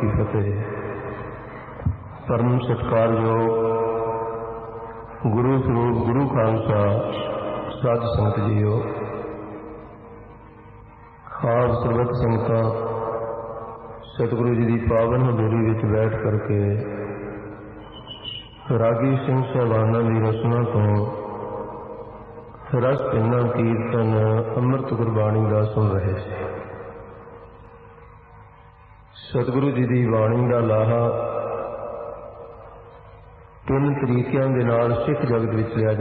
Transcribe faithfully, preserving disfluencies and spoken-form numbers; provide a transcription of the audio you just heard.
की फतेह। परम सत्कारयोग गुरु स्वरूप गुरु खालसा साध संगत जीओ, खास सर्बत संगतां सतगुरु जी की पावन हजूरी विच बैठ करके रागी सिंह साहबाना की रचना तो रस पिन्ना कीर्तन अमृत गुरबाणी का सुन रहे थे। सतगुरु जी की बाणी का लाहा तीन तरीकों के नाल सिख जगत विच लिया